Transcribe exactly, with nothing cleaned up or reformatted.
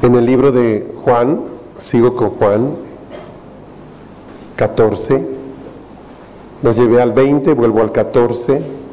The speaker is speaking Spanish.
En el libro de Juan, sigo con Juan catorce, lo llevé al veinte, vuelvo al catorce.